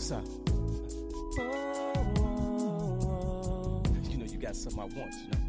What's up? You know you got something I want, you know.